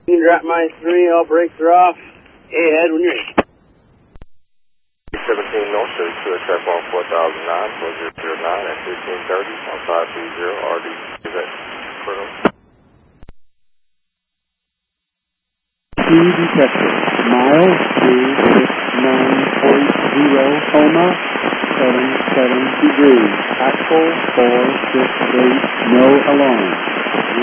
You can drop mine 3, all brakes are off. Hey, ahead when you're ready. 17 North Street to a trap on 4009, 4009 at 1530 on 530 RD. Is that correct? Speed detected. Miles 269.0, coma 77 degrees. Axle 468, no alarm.